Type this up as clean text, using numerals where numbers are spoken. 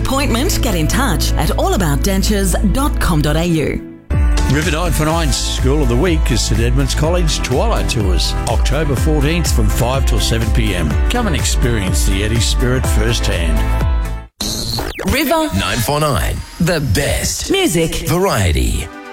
appointment, get in touch at allaboutdentures.com.au. River 949's School of the Week is St Edmunds College Twilight Tours, October 14th from 5 till 7 p.m. Come and experience the Eddie spirit firsthand. River 949, the best music. variety.